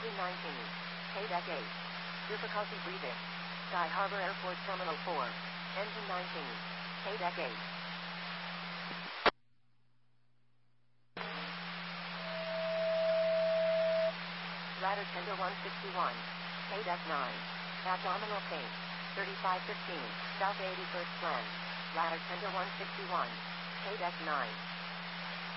Engine 19. KDEC 8. Difficulty breathing. Sky Harbor Airport Terminal 4. Engine 19. KDEC 8. Ladder tender 161. KDEC 9. Abdominal pain. 3515. South 81st Glen. Ladder tender 161. KDEC 9.